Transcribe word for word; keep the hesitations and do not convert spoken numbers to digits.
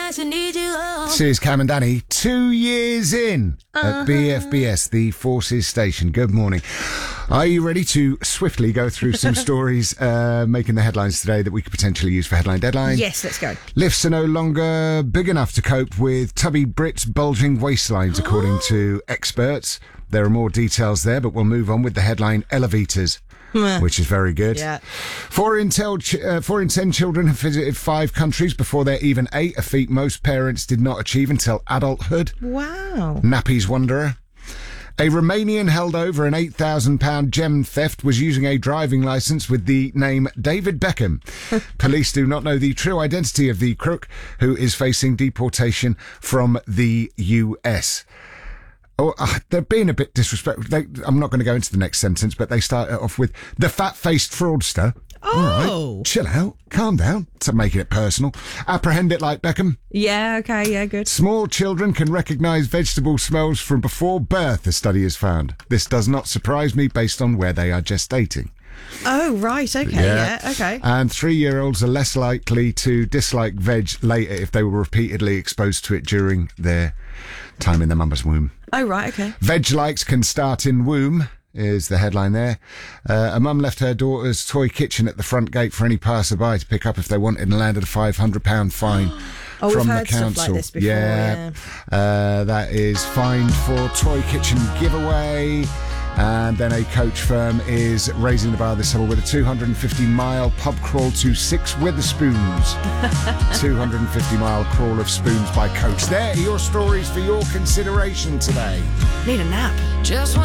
nights I need you all. This is Cam and Danny, two years in Uh-huh. at B F B S, the Forces Station. Good morning. Are you ready to swiftly go through some stories uh, making the headlines today that we could potentially use for Headline Deadline? Yes, let's go. Lifts are no longer big enough to cope with tubby Brits' bulging waistlines, according to experts. There are more details there, but we'll move on with the headline Elevators, which is very good. Yeah. Four in, tel- ch- uh, four in ten children have visited five countries before they're even eight, a feat most parents did not achieve until adulthood. Wow. Nappies Wanderer. A Romanian held over an eight thousand pound gem theft was using a driving licence with the name David Beckham. Police do not know the true identity of the crook, who is facing deportation from the U S. Oh, uh, they're being a bit disrespectful. They, I'm not going to go into the next sentence, but they start it off with the fat-faced fraudster. Oh. All right, chill out, calm down. To making it personal. Apprehend it like Beckham. Yeah, okay, yeah, good. Small children can recognise vegetable smells from before birth, a study has found. This does not surprise me based on where they are gestating. Oh, right, okay, yeah, okay. And three-year-olds are less likely to dislike veg later if they were repeatedly exposed to it during their time in their mum's womb. Oh, right, okay. Veg likes can start in womb, is the headline there. Uh, a mum left her daughter's toy kitchen at the front gate for any passerby to pick up if they wanted and landed a five hundred pound fine. Oh, from we've heard the council. stuff like this before, yeah. Uh, that is fined for toy kitchen giveaway. And then a coach firm is raising the bar this summer with a two hundred fifty mile pub crawl to Six Witherspoons. two hundred fifty mile crawl of spoons by coach. There are your stories for your consideration today. Need a nap. Just when